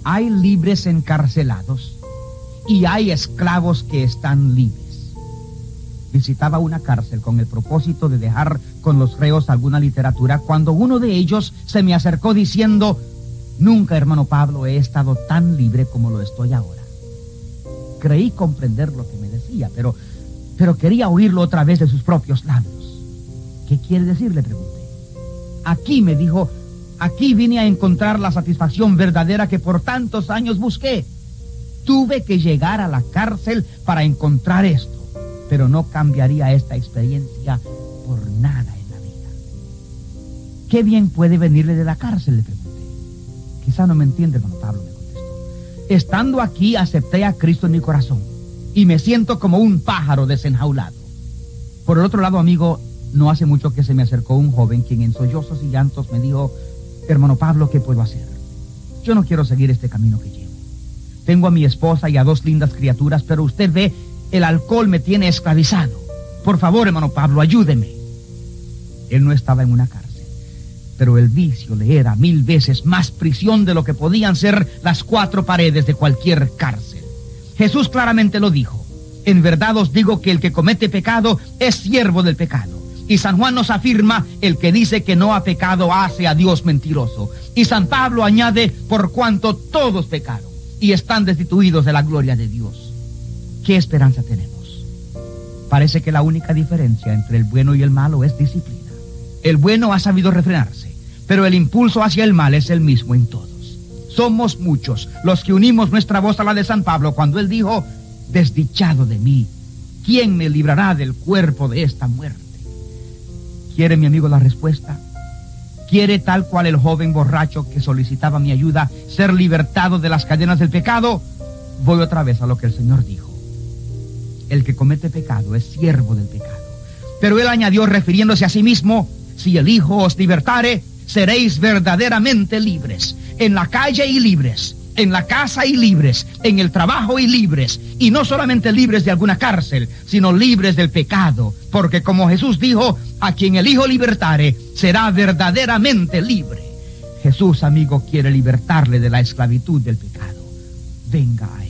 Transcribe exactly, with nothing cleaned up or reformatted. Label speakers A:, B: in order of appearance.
A: Hay libres encarcelados y hay esclavos que están libres. Visitaba una cárcel con el propósito de dejar con los reos alguna literatura cuando uno de ellos se me acercó diciendo: nunca, hermano Pablo, he estado tan libre como lo estoy ahora. Creí comprender lo que me decía, pero, pero quería oírlo otra vez de sus propios labios. ¿Qué quiere decir?, le pregunté. Aquí, me dijo, aquí vine a encontrar la satisfacción verdadera que por tantos años busqué. Tuve que llegar a la cárcel para encontrar esto, pero no cambiaría esta experiencia por nada en la vida. ¿Qué bien puede venirle de la cárcel?, le pregunté. Quizá no me entiende, hermano Pablo, me contestó. Estando aquí acepté a Cristo en mi corazón y me siento como un pájaro desenjaulado. Por el otro lado, amigo, no hace mucho que se me acercó un joven quien en sollozos y llantos me dijo: hermano Pablo, ¿qué puedo hacer? Yo no quiero seguir este camino que llevo. Tengo a mi esposa y a dos lindas criaturas, pero usted ve, el alcohol me tiene esclavizado. Por favor, hermano Pablo, ayúdeme. Él no estaba en una cárcel, pero el vicio le era mil veces más prisión de lo que podían ser las cuatro paredes de cualquier cárcel. Jesús claramente lo dijo: en verdad os digo que el que comete pecado es siervo del pecado. Y San Juan nos afirma: el que dice que no ha pecado hace a Dios mentiroso. Y San Pablo añade: por cuanto todos pecaron y están destituidos de la gloria de Dios. ¿Qué esperanza tenemos? Parece que la única diferencia entre el bueno y el malo es disciplina. El bueno ha sabido refrenarse, pero el impulso hacia el mal es el mismo en todos. Somos muchos los que unimos nuestra voz a la de San Pablo cuando él dijo: desdichado de mí, ¿quién me librará del cuerpo de esta muerte? ¿Quiere, mi amigo, la respuesta? ¿Quiere, tal cual el joven borracho que solicitaba mi ayuda, ser libertado de las cadenas del pecado? Voy otra vez a lo que el Señor dijo: el que comete pecado es siervo del pecado. Pero él añadió, refiriéndose a sí mismo: si el Hijo os libertare, seréis verdaderamente libres. En la calle y libres, en la casa y libres, en el trabajo y libres. Y no solamente libres de alguna cárcel, sino libres del pecado. Porque como Jesús dijo: a quien el Hijo libertare, será verdaderamente libre. Jesús, amigo, quiere libertarle de la esclavitud del pecado. Venga a él.